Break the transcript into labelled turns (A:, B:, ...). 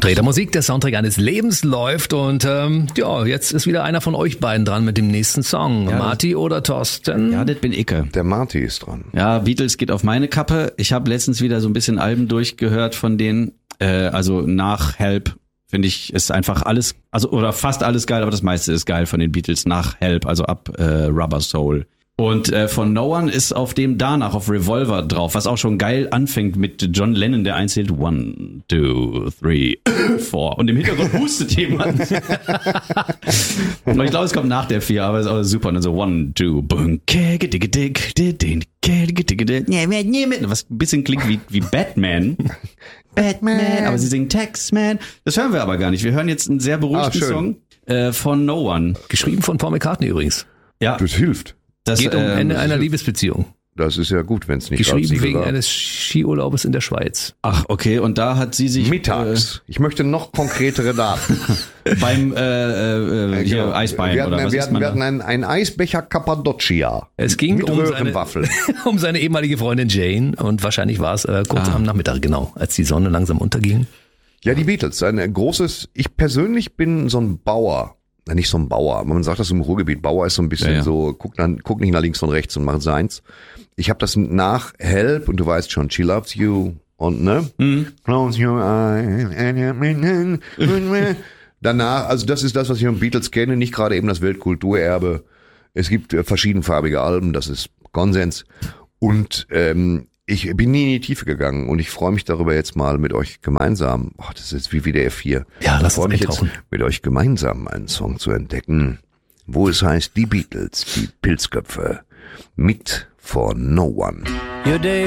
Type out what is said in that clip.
A: Treter Musik, der Soundtrack eines Lebens läuft und jetzt ist wieder einer von euch beiden dran mit dem nächsten Song. Ja, Marty oder Thorsten?
B: Ja, das bin ich.
C: Der Marty ist dran.
B: Ja, Beatles geht auf meine Kappe. Ich habe letztens wieder so ein bisschen Alben durchgehört von denen. Also nach Help finde ich ist einfach alles, also oder fast alles geil, aber das meiste ist geil von den Beatles nach Help, also ab Rubber Soul. Und von No One ist auf dem danach auf Revolver drauf, was auch schon geil anfängt mit John Lennon, der einzählt 1, 2, 3, 4 und im Hintergrund hustet jemand. Und ich glaube, es kommt nach der 4, aber ist auch super. Und dann so 1, 2, boom, was ein bisschen klingt wie Batman. Batman, aber sie singen Taxman. Das hören wir aber gar nicht. Wir hören jetzt einen sehr beruhigten Song von No One.
A: Geschrieben von Paul McCartney übrigens.
C: Ja. Das hilft.
A: Das geht um Ende einer Liebesbeziehung.
C: Das ist ja gut, wenn es nicht
A: geschrieben wegen eines Skiurlaubes in der Schweiz.
B: Ach, okay. Und da hat sie sich
C: mittags. Ich möchte noch konkretere Daten.
B: Beim hier Eisbein oder was
C: wir hatten einen Eisbecher Cappadocia.
A: Es ging um seine ehemalige Freundin Jane und wahrscheinlich war es kurz am Nachmittag, genau, als die Sonne langsam unterging.
C: Ja, die Beatles, ein großes. Ich persönlich bin so ein Bauer. Nicht so ein Bauer, aber man sagt das im Ruhrgebiet. Bauer ist so ein bisschen so, guck nicht nach links und rechts und macht seins. Ich habe das nach Help und du weißt schon, She Loves You und Close Your Eyes. Danach, also das ist das, was ich von Beatles kenne, nicht gerade eben das Weltkulturerbe. Es gibt verschiedenfarbige Alben, das ist Konsens. Und ich bin nie in die Tiefe gegangen und ich freue mich darüber jetzt mal mit euch gemeinsam. Das ist jetzt wie WDR 4.
A: Ja, lass uns
C: jetzt mit euch gemeinsam einen Song zu entdecken, wo es heißt, die Beatles, die Pilzköpfe, mit For No One.